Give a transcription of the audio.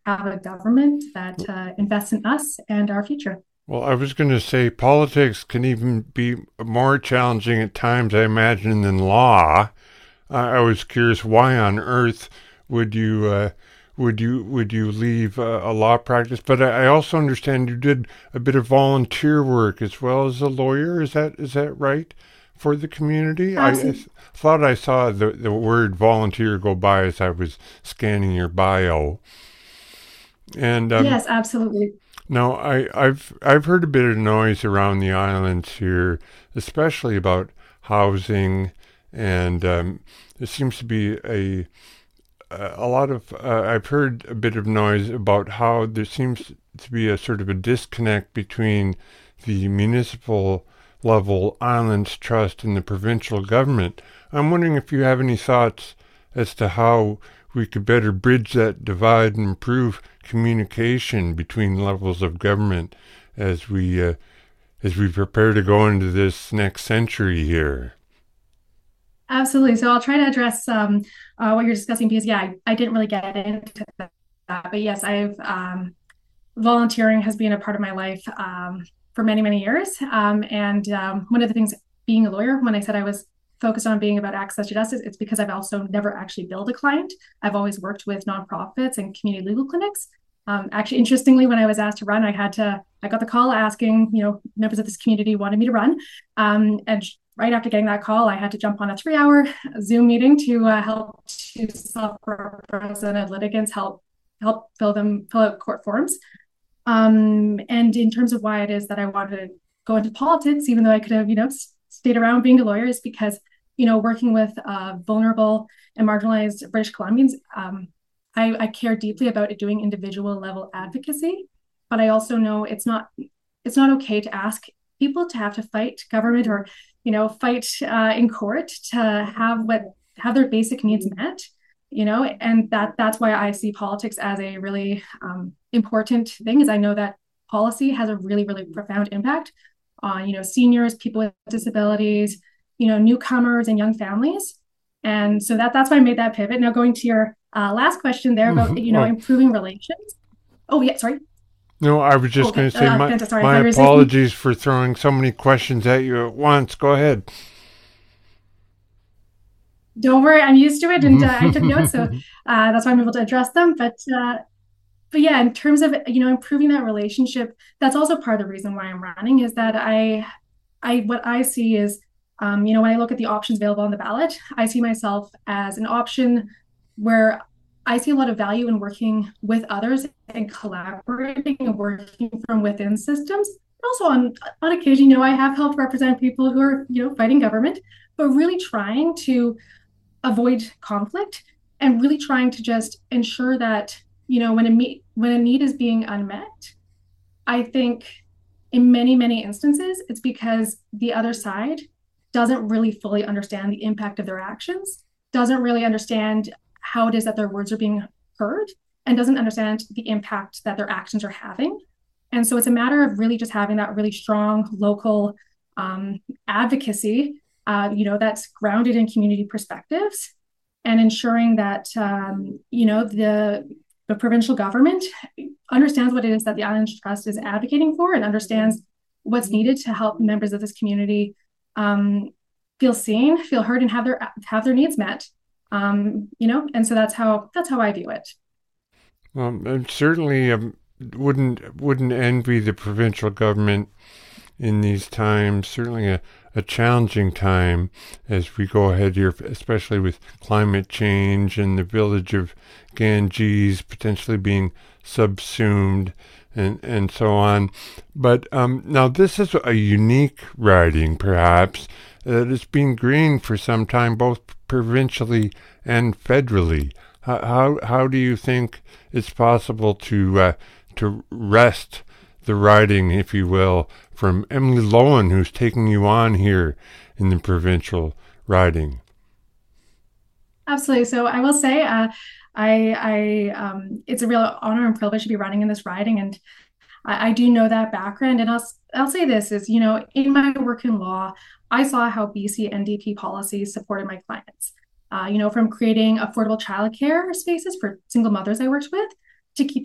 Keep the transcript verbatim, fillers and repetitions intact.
have a government that uh, invests in us and our future. Well, I was going to say politics can even be more challenging at times, I imagine, than law. I, I was curious, why on earth would you uh, would you would you leave uh, a law practice? But I, I also understand you did a bit of volunteer work as well as a lawyer. Is that is that right for the community? I, I Absolutely. th- thought I saw the the word volunteer go by as I was scanning your bio. And um, Yes, absolutely. now, I, I've I've heard a bit of noise around the islands here, especially about housing, and um, there seems to be a a lot of. Uh, I've heard a bit of noise about how there seems to be a sort of a disconnect between the municipal level islands trust and the provincial government. I'm wondering if you have any thoughts as to how we could better bridge that divide and improve communication between levels of government as we uh, as we prepare to go into this next century here. Absolutely. So I'll try to address um, uh, what you're discussing because, yeah, I, I didn't really get into that. But yes, I've um, volunteering has been a part of my life um, for many, many years. Um, and um, one of the things, being a lawyer, when I said I was focused on being about access to justice, it's because I've also never actually billed a client. I've always worked with nonprofits and community legal clinics. Um, actually, interestingly, when I was asked to run, I had to, I got the call asking, you know, members of this community wanted me to run. Um, and right after getting that call, I had to jump on a three hour Zoom meeting to uh, help to self-represented litigants help help fill them fill out court forms. Um, and in terms of why it is that I wanted to go into politics, even though I could have, you know, stayed around being a lawyer, is because, you know, working with uh, vulnerable and marginalized British Columbians, um, I, I care deeply about doing individual level advocacy, but I also know it's not it's not okay to ask people to have to fight government or, you know, fight uh, in court to have what have their basic needs met, you know, and that that's why I see politics as a really um, important thing. Is I know that policy has a really really profound impact on, you know, seniors, people with disabilities, you know, newcomers and young families, and so that that's why I made that pivot. Now going to your uh, last question there about, you know, Oh, improving relations. Oh yeah, sorry. no, I was Oh, just okay, going to say uh, my sorry, I thought my you were saying. apologies for throwing so many questions at you at once. Go ahead. Don't worry, I'm used to it, and uh, I took notes, so uh, that's why I'm able to address them. But uh, but yeah, in terms of, you know, improving that relationship, that's also part of the reason why I'm running. Is that I I what I see is, um, you know, when I look at the options available on the ballot, I see myself as an option where I see a lot of value in working with others and collaborating and working from within systems. Also, on on occasion, you know, I have helped represent people who are, you know, fighting government, but really trying to avoid conflict and really trying to just ensure that, you know, when a me- when a need is being unmet, I think in many many instances it's because the other side doesn't really fully understand the impact of their actions, doesn't really understand how it is that their words are being heard, and doesn't understand the impact that their actions are having. And so it's a matter of really just having that really strong local um, advocacy, uh, you know, that's grounded in community perspectives, and ensuring that, um, you know, the the provincial government understands what it is that the Islands Trust is advocating for and understands what's needed to help members of this community um, feel seen, feel heard, and have their have their needs met. Um, you know, and so that's how that's how I view it. Well, and certainly um, wouldn't wouldn't envy the provincial government in these times. Certainly a, a challenging time as we go ahead here, especially with climate change and the village of Ganges potentially being subsumed and, and so on. But um, now this is a unique riding, perhaps, that has been green for some time, both provincially and federally. How, how, how do you think it's possible to uh, to wrest the riding, if you will, from Emily Lowen, who's taking you on here in the provincial riding? Absolutely. So I will say, uh, I, I, um, it's a real honor and privilege to be running in this riding, and I, I do know that background. And I'll, I'll say this is, you know, in my work in law, I saw how B C N D P policies supported my clients. Uh, you know, from creating affordable childcare spaces for single mothers I worked with to keep